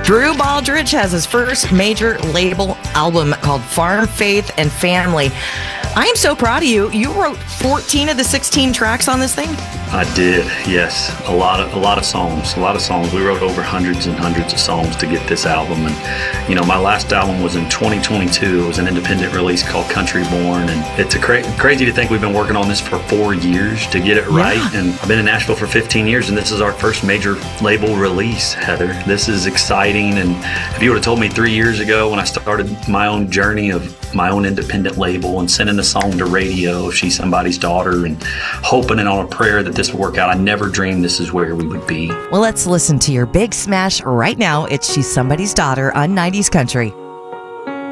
Drew Baldridge has his first major label album called Farm, Faith, and Family. I am so proud of you. You wrote 14 of the 16 tracks on this thing? I did, yes. A lot of songs. We wrote over hundreds and hundreds of songs to get this album. And, my last album was in 2022. It was an independent release called Country Born. And it's crazy to think we've been working on this for 4 years to get it right. Yeah. And I've been in Nashville for 15 years, and this is our first major label release, Heather. This is exciting. And if you would have told me 3 years ago when I started my own journey of my own independent label and sending the song to radio, She's Somebody's Daughter, and hoping and on a prayer that this would work out, I never dreamed this is where we would be. Well, let's listen to your big smash right now. It's She's Somebody's Daughter on 90s Country.